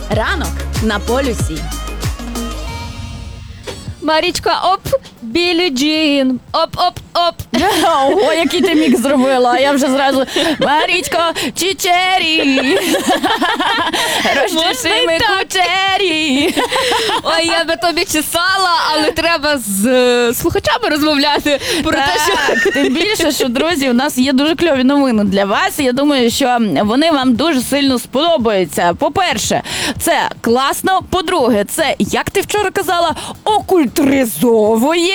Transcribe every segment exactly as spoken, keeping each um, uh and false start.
Ранок на полюсі. Марічка, оп, Білі Джін, оп-оп-оп. Ого, який ти мікс зробила, а я вже зразу Марічко, чичері, розчеши ми кучері. Ой, я би тобі чесала, але треба з е, слухачами розмовляти про так, те, що... тим більше, що, друзі, у нас є дуже кльові новини для вас. Я думаю, що вони вам дуже сильно сподобаються. По-перше, це класно. По-друге, це, як ти вчора казала, окультуризовує.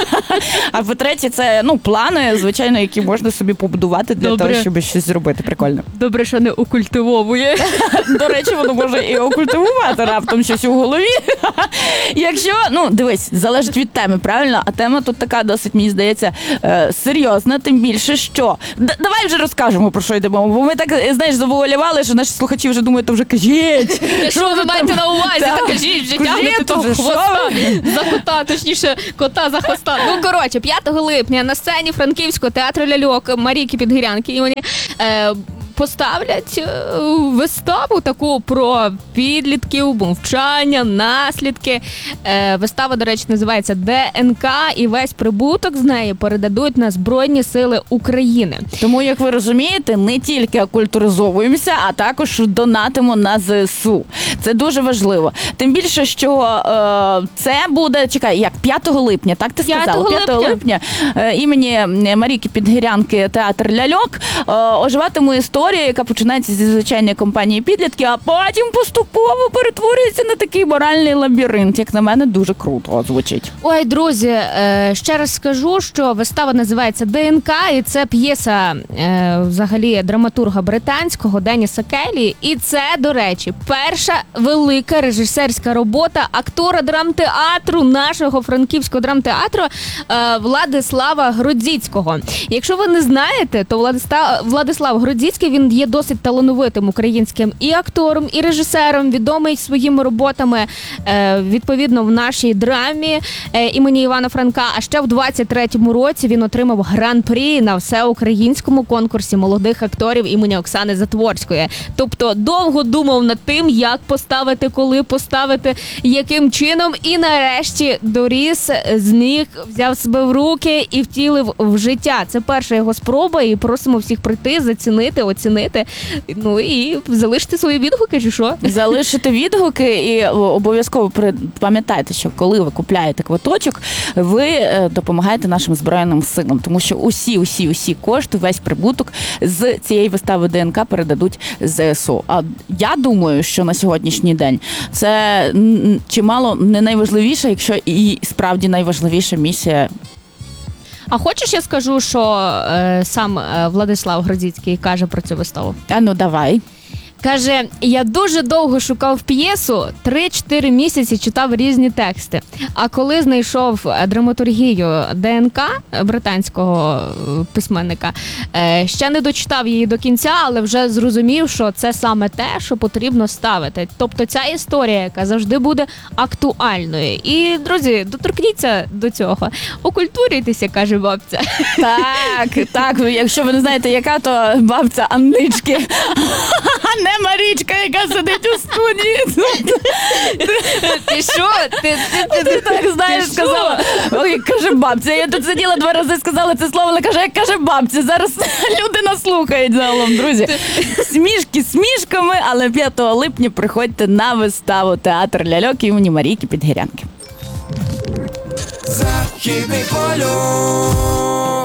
А по-третє, це, ну, плани, звичайно, які можна собі побудувати для Добре. того, щоб щось зробити прикольно. Добре, що не окультивовує. До речі, воно може і окультивувати раптом щось у голові. Якщо, ну, дивись, залежить від теми, правильно? А тема тут така досить, мені здається, е, серйозна, тим більше, що... Д- давай вже розкажемо, про що йдемо, бо ми так, знаєш, завуалювали, що наші слухачі вже думають, то вже кажіть. Що ви маєте на увазі? Так. Так кажіть, вже Кажіть, тягнете того вже, що хвоста за кота, точніше, кота за хвоста. Ну, коротше, п'ятого липня на сцені Франківського театру ляльок Марійки Підгірянки імені е, поставлять е, виставу таку про підлітків, мовчання, наслідки. Е, вистава, до речі, називається ДНК, і весь прибуток з неї передадуть на Збройні Сили України. Тому, як ви розумієте, не тільки окультуризовуємося, а також донатимо на ЗСУ. Це дуже важливо. Тим більше, що е, це буде, чекай, як, п'ятого липня, так ти сказала? п'ятого п'ятого липня е, імені Марійки Підгірянки театр ляльок е, оживатиме історія, яка починається зі звичайної компанії підлітки, а потім поступово перетворюється на такий моральний лабіринт. Як на мене, дуже круто звучить. Ой, друзі, е, ще раз скажу, що вистава називається ДНК, і це п'єса е, взагалі драматурга британського Деніса Келлі. І це, до речі, перша велика режисерська робота актора драмтеатру, нашого франківського драмтеатру е, Владислава Гродзіцького. Якщо ви не знаєте, то Владислав, Владислав Гродзіцький, він є досить талановитим українським і актором, і режисером, відомий своїми роботами, е, відповідно, в нашій драмі е, імені Івана Франка. А ще в двадцять третьому році він отримав гран-прі на всеукраїнському конкурсі молодих акторів імені Оксани Затворської. Тобто довго думав над тим, як поставити, коли поставити, яким чином, і нарешті доріс, зміг, взяв себе в руки і втілив в життя. Це перша його спроба, і просимо всіх прийти, зацінити, оцінити, ну і залишити свої відгуки, чи що? Залишити відгуки і обов'язково пам'ятайте, що коли ви купляєте квиточок, ви допомагаєте нашим Збройним силам, тому що усі, усі, усі кошти, весь прибуток з цієї вистави ДНК передадуть ЗСУ. А я думаю, що на сьогоднішній день це чимало не найважливіша, якщо і справді найважливіша місія. А хочеш, я скажу, що е, сам е, Владислав Гродзіцький каже про цю виставу? А ну давай. Каже, я дуже довго шукав п'єсу, три-чотири місяці читав різні тексти. А коли знайшов драматургію ДНК британського письменника, ще не дочитав її до кінця, але вже зрозумів, що це саме те, що потрібно ставити. Тобто ця історія, яка завжди буде актуальною. І, друзі, доторкніться до цього. Окультурюйтеся, каже бабця. Так, так, якщо ви не знаєте, яка, то бабця Аннички. Не Марічка, яка сидить у студії. Ти що? Ти, ти, ти, Ти так, знаєш, сказала. Ой, каже бабця. Я тут сиділа два рази, сказала це слово, але каже, як каже бабця. Зараз люди нас слухають загалом, друзі. Смішки смішками, але п'ятого липня приходьте на виставу театр ляльок імені Марійки Підгірянки. Західний полюс.